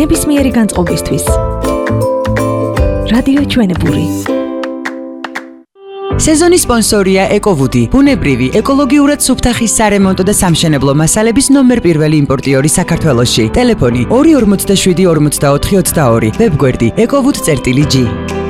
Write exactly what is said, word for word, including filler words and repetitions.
ნებისმიერი განწყობისთვის. რადიო ჩვენებური. სეზონის სპონსორია ეკოვუდი, ბუნებრივი, ეკოლოგიურად სუფთახის სარემონტო და სამშენებლო მასალების ნომერ პირველი იმპორტიორი საქართველოში. ტელეფონი ორი ორმოცდაშვიდი ორმოცდაოთხი ოცდაორი, ვებგვერდი ეკოვუდ წერტილი ჯი.